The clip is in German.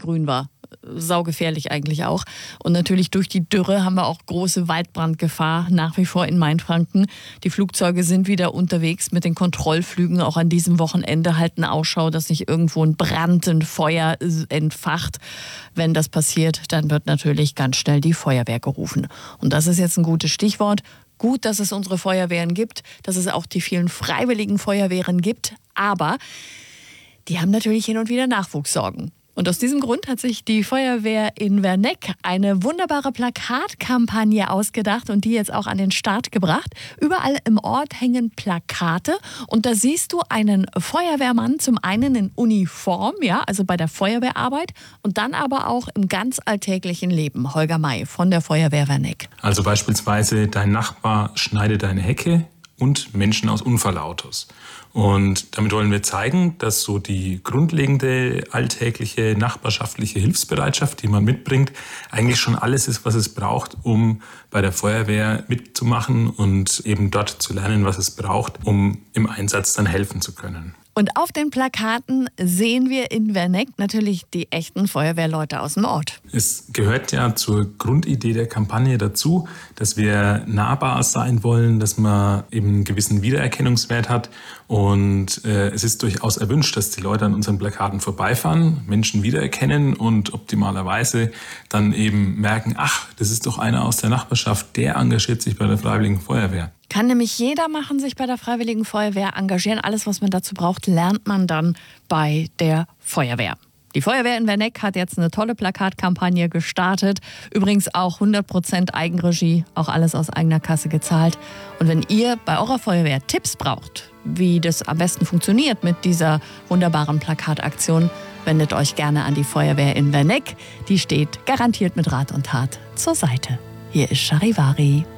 grün war. Saugefährlich eigentlich auch. Und natürlich durch die Dürre haben wir auch große Waldbrandgefahr nach wie vor in Mainfranken. Die Flugzeuge sind wieder unterwegs mit den Kontrollflügen. Auch an diesem Wochenende halten Ausschau, dass nicht irgendwo ein Brand, ein Feuer entfacht. Wenn das passiert, dann wird natürlich ganz schnell die Feuerwehr gerufen. Und das ist jetzt ein gutes Stichwort. Gut, dass es unsere Feuerwehren gibt, dass es auch die vielen freiwilligen Feuerwehren gibt. Aber die haben natürlich hin und wieder Nachwuchssorgen. Und aus diesem Grund hat sich die Feuerwehr in Werneck eine wunderbare Plakatkampagne ausgedacht und die jetzt auch an den Start gebracht. Überall im Ort hängen Plakate und da siehst du einen Feuerwehrmann, zum einen in Uniform, ja, also bei der Feuerwehrarbeit und dann aber auch im ganz alltäglichen Leben. Holger May von der Feuerwehr Werneck. Also beispielsweise dein Nachbar schneidet deine Hecke und Menschen aus Unfallautos. Und damit wollen wir zeigen, dass so die grundlegende alltägliche nachbarschaftliche Hilfsbereitschaft, die man mitbringt, eigentlich schon alles ist, was es braucht, um bei der Feuerwehr mitzumachen und eben dort zu lernen, was es braucht, um im Einsatz dann helfen zu können. Und auf den Plakaten sehen wir in Werneck natürlich die echten Feuerwehrleute aus dem Ort. Es gehört ja zur Grundidee der Kampagne dazu, dass wir nahbar sein wollen, dass man eben einen gewissen Wiedererkennungswert hat. Und es ist durchaus erwünscht, dass die Leute an unseren Plakaten vorbeifahren, Menschen wiedererkennen und optimalerweise dann eben merken, ach, das ist doch einer aus der Nachbarschaft, der engagiert sich bei der Freiwilligen Feuerwehr. Kann nämlich jeder machen, sich bei der Freiwilligen Feuerwehr engagieren. Alles, was man dazu braucht, lernt man dann bei der Feuerwehr. Die Feuerwehr in Werneck hat jetzt eine tolle Plakatkampagne gestartet. Übrigens auch 100% Eigenregie, auch alles aus eigener Kasse gezahlt. Und wenn ihr bei eurer Feuerwehr Tipps braucht, wie das am besten funktioniert mit dieser wunderbaren Plakataktion, wendet euch gerne an die Feuerwehr in Werneck. Die steht garantiert mit Rat und Tat zur Seite. Hier ist Charivari.